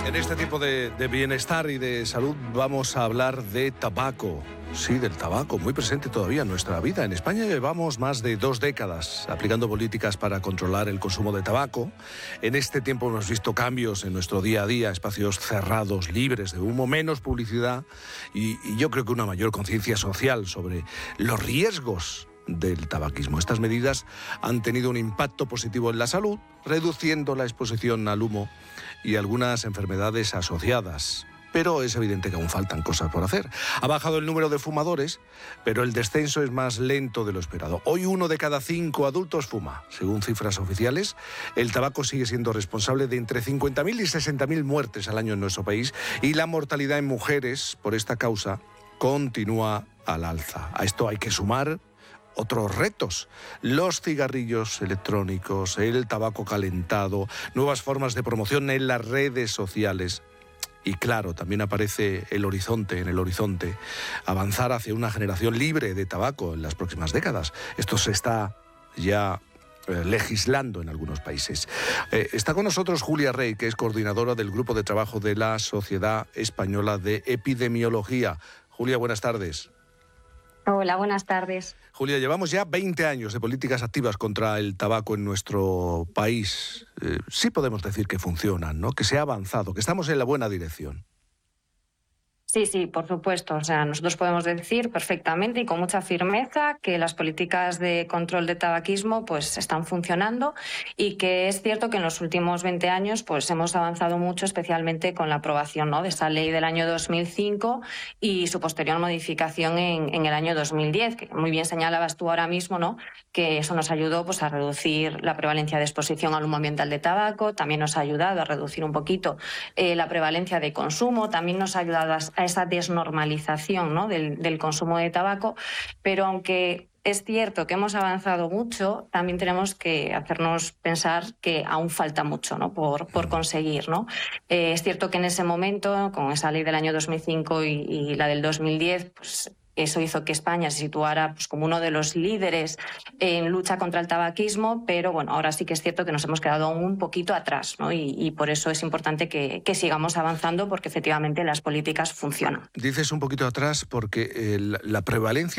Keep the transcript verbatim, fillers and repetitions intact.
En este tipo de, de bienestar y de salud vamos a hablar de tabaco. Sí, del tabaco, muy presente todavía en nuestra vida. En España llevamos más de dos décadas aplicando políticas para controlar el consumo de tabaco. En este tiempo hemos visto cambios en nuestro día a día, espacios cerrados, libres de humo, menos publicidad y, y yo creo que una mayor conciencia social sobre los riesgos del tabaquismo. Estas medidas han tenido un impacto positivo en la salud, reduciendo la exposición al humo y algunas enfermedades asociadas. Pero es evidente que aún faltan cosas por hacer. Ha bajado el número de fumadores, pero el descenso es más lento de lo esperado. Hoy uno de cada cinco adultos fuma. Según cifras oficiales, el tabaco sigue siendo responsable de entre cincuenta mil y sesenta mil muertes al año en nuestro país y la mortalidad en mujeres por esta causa continúa al alza. A esto hay que sumar otros retos: los cigarrillos electrónicos, el tabaco calentado, nuevas formas de promoción en las redes sociales. Y claro, también aparece el horizonte, en el horizonte, avanzar hacia una generación libre de tabaco en las próximas décadas. Esto se está ya eh, legislando en algunos países. Eh, está con nosotros Julia Rey, que es coordinadora del Grupo de Trabajo de la Sociedad Española de Epidemiología. Julia, buenas tardes. Hola, buenas tardes. Julia, llevamos ya veinte años de políticas activas contra el tabaco en nuestro país. Eh, sí podemos decir que funcionan, ¿no? Que se ha avanzado, que estamos en la buena dirección. Sí, sí, por supuesto. O sea, nosotros podemos decir perfectamente y con mucha firmeza que las políticas de control de tabaquismo pues están funcionando y que es cierto que en los últimos veinte años pues hemos avanzado mucho, especialmente con la aprobación, ¿no?, de esa ley del año dos mil cinco y su posterior modificación en, en el año dos mil diez, que muy bien señalabas tú ahora mismo, ¿no?, que eso nos ayudó pues a reducir la prevalencia de exposición al humo ambiental de tabaco, también nos ha ayudado a reducir un poquito eh, la prevalencia de consumo, también nos ha ayudado a a esa desnormalización, ¿no?, del, del consumo de tabaco, pero aunque es cierto que hemos avanzado mucho, también tenemos que hacernos pensar que aún falta mucho, ¿no?, por, por conseguir, ¿no? Eh, es cierto que en ese momento, con esa ley del año dos mil cinco y, y la del dos mil diez, pues eso hizo que España se situara pues, como uno de los líderes en lucha contra el tabaquismo, pero bueno, ahora sí que es cierto que nos hemos quedado un poquito atrás, ¿no? Y, y por eso es importante que, que sigamos avanzando, porque efectivamente las políticas funcionan. Dices un poquito atrás porque eh, la, la prevalencia